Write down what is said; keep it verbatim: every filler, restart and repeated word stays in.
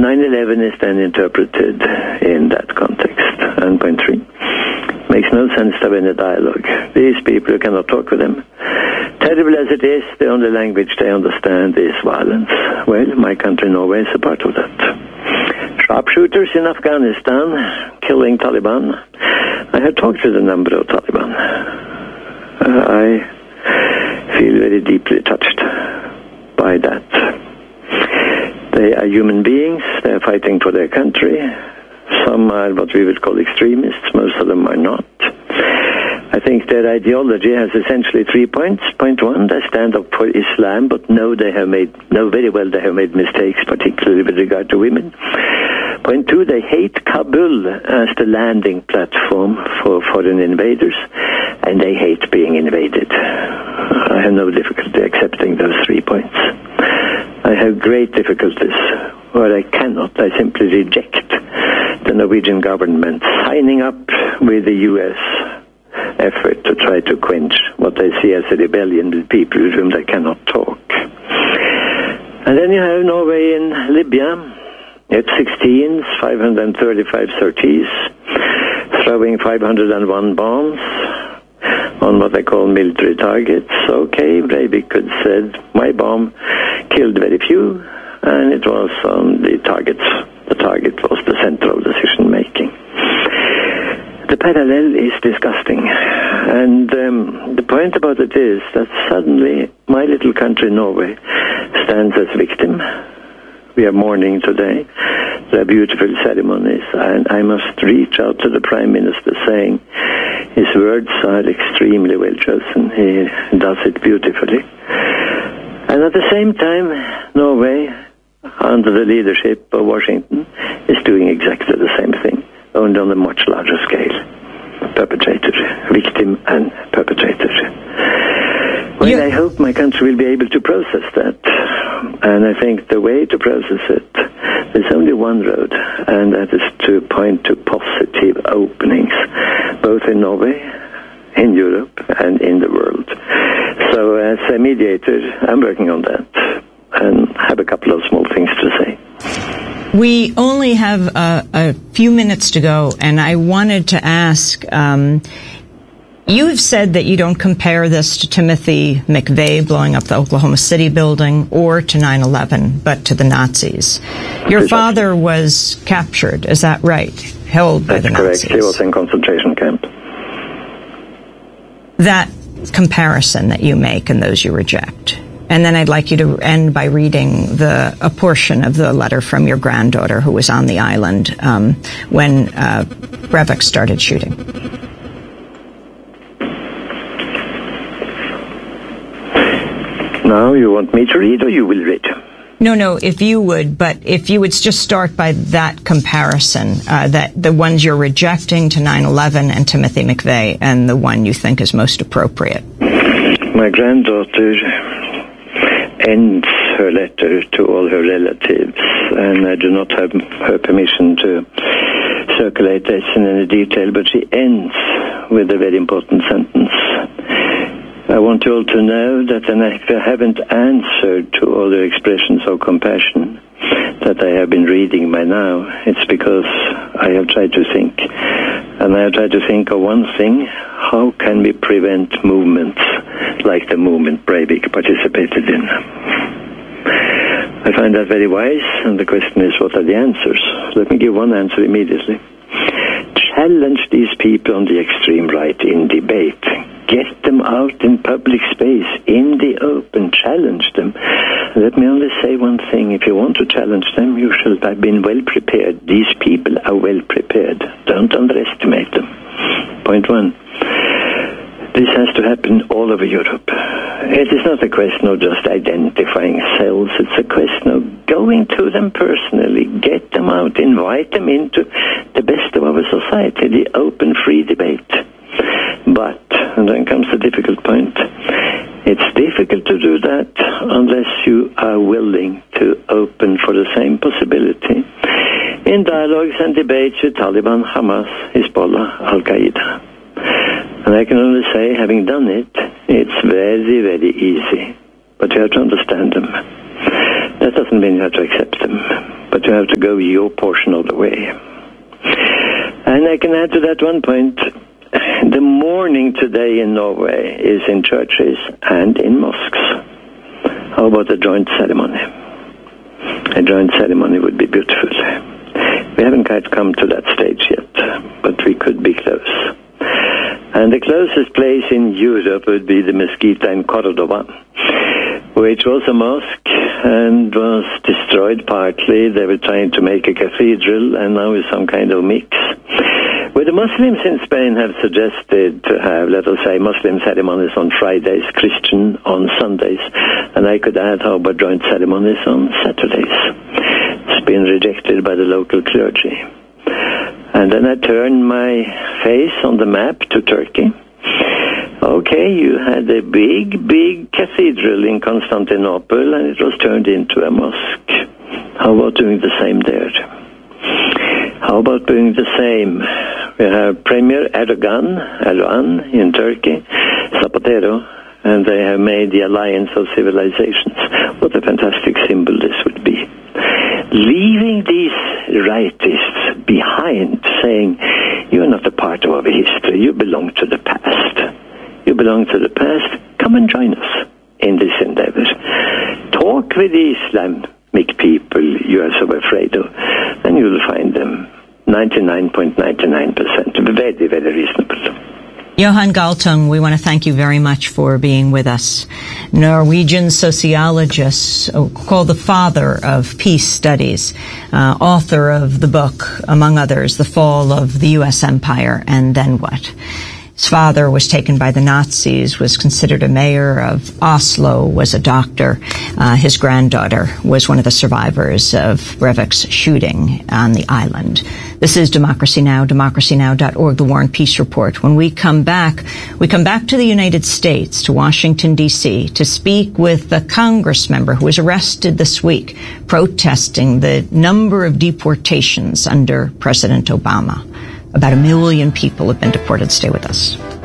nine eleven is then interpreted in that context. And point three, makes no sense to have any dialogue. These people, you cannot talk with them. Terrible as it is, the only language they understand is violence. Well, my country, Norway, is a part of that. Sharpshooters in Afghanistan, killing Taliban. I have talked to a number of Taliban. Uh, I feel very deeply touched by that. They are human beings. They are fighting for their country. Some are what we would call extremists. Most of them are not. I think their ideology has essentially three points. Point one, they stand up for Islam, but know they have made, know very well they have made mistakes, particularly with regard to women. Point two, they hate Kabul as the landing platform for foreign invaders, and they hate being invaded. I have no difficulty accepting those three points. I have great difficulties, or I cannot, I simply reject the Norwegian government signing up with the U S effort to try to quench what they see as a rebellion with people with whom they cannot talk. And then you have Norway in Libya, F sixteens, five hundred thirty-five sorties, throwing five hundred one bombs on what they call military targets. Okay, Breivik could have said, my bomb killed very few, and it was on the targets. The target was the center of decision-making. The parallel is disgusting. And um, the point about it is that suddenly my little country, Norway, stands as victim. We are mourning today. There are beautiful ceremonies. And I must reach out to the Prime Minister saying his words are extremely well chosen. He does it beautifully. And at the same time, Norway, under the leadership of Washington, is doing exactly the same thing, only on a much larger scale. Perpetrator, victim and perpetrator. Well, yeah. I hope my country will be able to process that. And I think the way to process it, there's only one road, and that is to point to positive openings, both in Norway, in Europe, and in the world. So as a mediator, I'm working on that, and have a couple of small things to say. We only have a, a few minutes to go, and I wanted to ask, um, you have said that you don't compare this to Timothy McVeigh blowing up the Oklahoma City building or to nine eleven, but to the Nazis. Your father was captured, is that right? Held by the Nazis. That's correct. He was in concentration camp. That comparison that you make and those you reject. And then I'd like you to end by reading the a portion of the letter from your granddaughter who was on the island um, when uh, Breivik started shooting. Now you want me to read or you will read? No, no, if you would, but if you would just start by that comparison, uh, that the ones you're rejecting to nine eleven and Timothy McVeigh, and the one you think is most appropriate. My granddaughter ends her letter to all her relatives, and I do not have her permission to circulate this in any detail, but she ends with a very important sentence. I want you all to know that if I haven't answered to all the expressions of compassion that I have been reading by now, it's because I have tried to think. And I have tried to think of one thing: how can we prevent movements like the movement Breivik participated in? I find that very wise, and the question is, what are the answers? Let me give one answer immediately. Challenge these people on the extreme right in debate. Get them out in public space, in the open, challenge them. Let me only say one thing: if you want to challenge them, you should have been well prepared. These people are well prepared. Don't underestimate them. Point one. This has to happen all over Europe. It is not a question of just identifying cells. It's a question of going to them personally, get them out, invite them into the best of our society, the open, free debate. But, and then comes the difficult point, it's difficult to do that unless you are willing to open for the same possibility in dialogues and debates with Taliban, Hamas, Hezbollah, Al-Qaeda. And I can only say, having done it, it's very, very easy. But you have to understand them. That doesn't mean you have to accept them. But but you have to go your portion of the way. And I can add to that one point. The mourning today in Norway is in churches and in mosques. How about a joint ceremony? A joint ceremony would be beautiful. We haven't quite come to that stage yet, but we could be close. And the closest place in Europe would be the Mezquita in Cordoba, which was a mosque and was destroyed partly. They were trying to make a cathedral, and now is some kind of mix. Where the Muslims in Spain have suggested to have, let us say, Muslim ceremonies on Fridays, Christian on Sundays, and I could add, how about joint ceremonies on Saturdays? It's been rejected by the local clergy. And then I turned my face on the map to Turkey. Okay, you had a big, big cathedral in Constantinople, and it was turned into a mosque. How about doing the same there? How about doing the same? We have Premier Erdogan, Erdogan in Turkey, Zapatero, and they have made the alliance of civilizations. What a fantastic symbol this would be. Leaving these rightists behind, saying, you're not a part of our history, you belong to the past. You belong to the past, come and join us in this endeavor. Talk with the Islamic people you are so afraid of, and you will find them ninety-nine point nine nine percent very, very reasonable. Johan Galtung, we want to thank you very much for being with us. Norwegian sociologist, called the father of peace studies, uh, author of the book, among others, The Fall of the U S Empire and Then What? His father was taken by the Nazis, was considered a mayor of Oslo, was a doctor. Uh, his granddaughter was one of the survivors of Breivik's shooting on the island. This is Democracy Now!, democracy now dot org, the War and Peace Report. When we come back, we come back to the United States, to Washington, D C, to speak with a Congress member who was arrested this week protesting the number of deportations under President Obama. About a million people have been deported. Stay with us.